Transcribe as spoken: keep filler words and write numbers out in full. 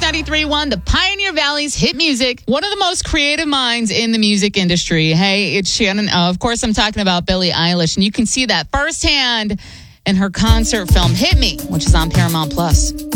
ninety-three point one, the Pioneer Valley's hit music. One of the most creative minds in the music industry. Hey, it's Shannon. Uh, of course, I'm talking about Billie Eilish, and you can see that firsthand in her concert film, Hit Me, which is on Paramount Plus.